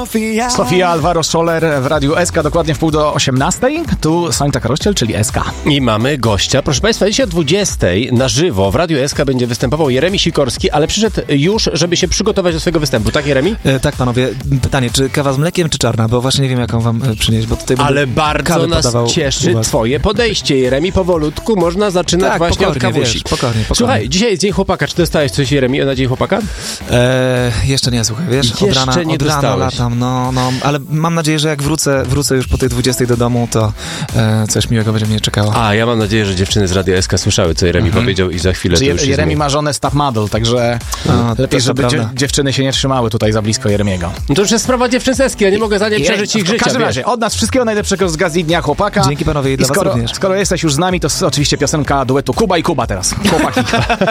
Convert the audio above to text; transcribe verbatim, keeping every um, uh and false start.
Sofia. Sofia Alvaro Soler w Radiu S K, dokładnie w pół do osiemnastej. Tu Sanita Karościel, czyli S K. I mamy gościa. Proszę Państwa, dzisiaj o dwudziestej na żywo w Radiu S K będzie występował Jeremi Sikorski, ale przyszedł już, żeby się przygotować do swojego występu. Tak, Jeremi? E, tak, panowie. Pytanie, czy kawa z mlekiem, czy czarna? Bo właśnie nie wiem, jaką wam e, przynieść, bo tutaj Ale bardzo nas cieszy twoje podejście, Jeremi. Powolutku można zaczynać tak, właśnie od pokornie, kawusi. wiesz, pokornie, pokornie. Słuchaj, dzisiaj jest Dzień Chłopaka. Czy dostałeś coś, Jeremi, na Dzień Chłopaka? E, jeszcze nie, słuchaj, wiesz, Jeszcze od rana, nie od rana dostałeś. latam, no, no, ale mam nadzieję, że jak wrócę, wrócę już po tej dwudziestej do domu, to e, coś miłego będzie mnie czekało. A, ja mam nadzieję, że dziewczyny z Radia S K słyszały, co Jeremi Mhm. powiedział i za chwilę Czy to już się Jeremi zmieni. ma żonę staff model, także A, lepiej, to żeby dzie- prawda. dziewczyny się nie trzymały tutaj za blisko Jeremiego. No to już jest sprawa dziewczyn z S K, ja nie mogę za nie przeżyć ich w życia. każdym wiesz. razie, od nas wszystkiego najlepszego z Gazdy Dnia Chłopaka. Dzięki panowie i dla was skoro, również. skoro jesteś już z nami, to s- oczywiście piosenka duetu Kuba i Kuba teraz. Chłopaki.